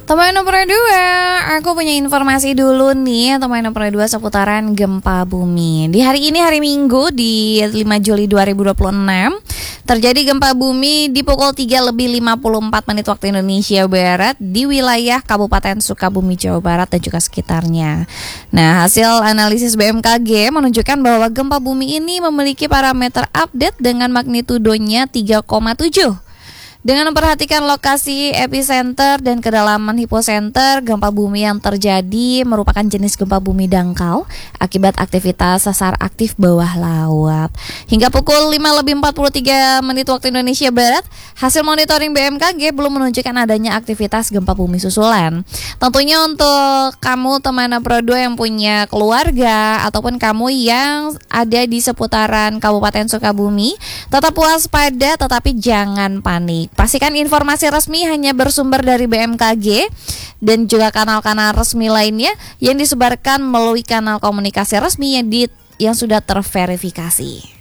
Teman nomor 2, aku punya informasi dulu nih teman nomor 2 seputaran gempa bumi. Di hari ini hari Minggu di 5 Juli 2026 terjadi gempa bumi di pukul 3:54 waktu Indonesia Barat di wilayah Kabupaten Sukabumi, Jawa Barat dan juga sekitarnya. Nah, hasil analisis BMKG menunjukkan bahwa gempa bumi ini memiliki parameter update dengan magnitudonya 3,7. Dengan memperhatikan lokasi epicenter dan kedalaman hipocenter, gempa bumi yang terjadi merupakan jenis gempa bumi dangkal akibat aktivitas sesar aktif bawah laut. Hingga pukul 5:43 waktu Indonesia Barat, hasil monitoring BMKG belum menunjukkan adanya aktivitas gempa bumi susulan. Tentunya untuk kamu teman Pro 2 yang punya keluarga ataupun kamu yang ada di seputaran Kabupaten Sukabumi, tetap waspada tetapi jangan panik. Pastikan informasi resmi hanya bersumber dari BMKG dan juga kanal-kanal resmi lainnya yang disebarkan melalui kanal komunikasi resmi yang sudah terverifikasi.